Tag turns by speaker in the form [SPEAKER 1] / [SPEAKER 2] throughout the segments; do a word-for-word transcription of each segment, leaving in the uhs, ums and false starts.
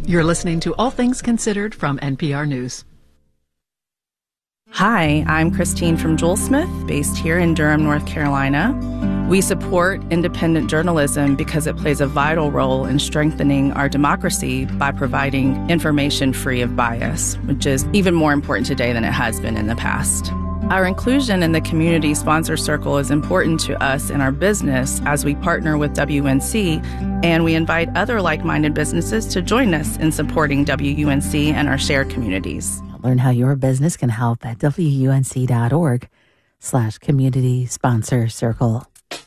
[SPEAKER 1] You're listening to All Things Considered from N P R News.
[SPEAKER 2] Hi, I'm Christine from Joel Smith, based here in Durham, North Carolina. We support independent journalism because it plays a vital role in strengthening our democracy by providing information free of bias, which is even more important today than it has been in the past. Our inclusion in the community sponsor circle is important to us in our business as we partner with W U N C, and we invite other like-minded businesses to join us in supporting W U N C and our shared communities.
[SPEAKER 3] Learn how your business can help at W U N C dot org slash community sponsor circle.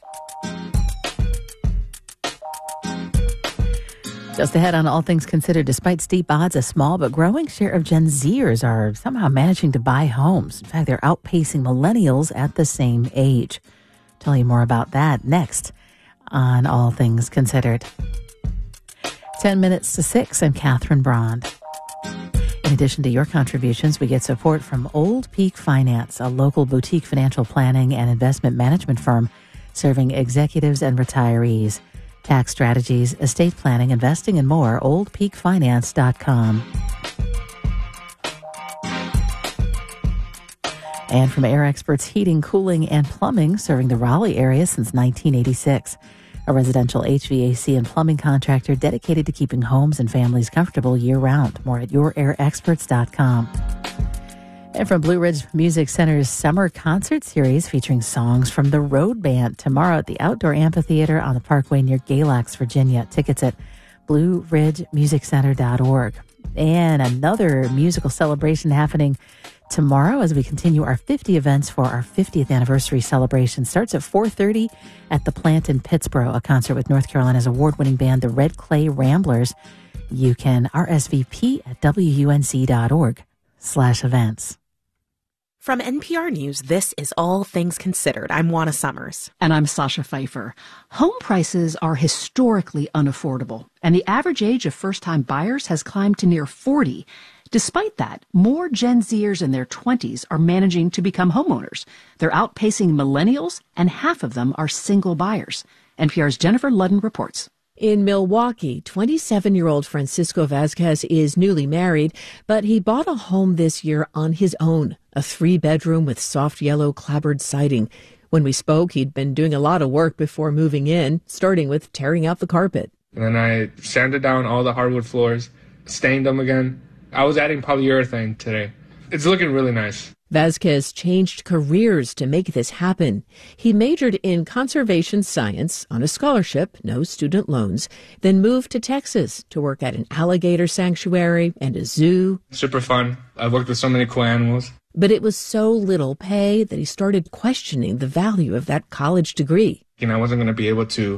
[SPEAKER 3] Just ahead on All Things Considered, despite steep odds, a small but growing share of Gen Zers are somehow managing to buy homes. In fact, they're outpacing millennials at the same age. Tell you more about that next on All Things Considered. Ten minutes to six, I'm Catherine Brond. In addition to your contributions, we get support from Old Peak Finance, a local boutique financial planning and investment management firm serving executives and retirees. Tax strategies, estate planning, investing, and more. old peak finance dot com. And from Air Experts Heating, Cooling, and Plumbing, serving the Raleigh area since nineteen eighty-six. A residential H V A C and plumbing contractor dedicated to keeping homes and families comfortable year-round. More at your air experts dot com. And from Blue Ridge Music Center's summer concert series featuring songs from the Road Band tomorrow at the Outdoor Amphitheater on the Parkway near Galax, Virginia. Tickets at blue ridge music center dot org. And another musical celebration happening tomorrow as we continue our fifty events for our fiftieth anniversary celebration. Starts at four thirty at the Plant in Pittsburgh, a concert with North Carolina's award-winning band, the Red Clay Ramblers. You can R S V P at W U N C dot org slash events.
[SPEAKER 4] From N P R News, this is All Things Considered. I'm Juana Summers.
[SPEAKER 1] And I'm Sasha Pfeiffer. Home prices are historically unaffordable, and the average age of first-time buyers has climbed to near forty. Despite that, more Gen Zers in their twenties are managing to become homeowners. They're outpacing millennials, and half of them are single buyers. N P R's Jennifer Ludden reports.
[SPEAKER 5] In Milwaukee, twenty-seven-year-old Francisco Vasquez is newly married, but he bought a home this year on his own, a three-bedroom with soft yellow clapboard siding. When we spoke, he'd been doing a lot of work before moving in, starting with tearing out the carpet.
[SPEAKER 6] And then I sanded down all the hardwood floors, stained them again. I was adding polyurethane today. It's looking really nice.
[SPEAKER 5] Vasquez changed careers to make this happen. He majored in conservation science on a scholarship, no student loans, then moved to Texas to work at an alligator sanctuary and a zoo.
[SPEAKER 6] Super fun. I've worked with so many cool animals.
[SPEAKER 5] But it was so little pay that he started questioning the value of that college degree.
[SPEAKER 6] You know, I wasn't going to be able to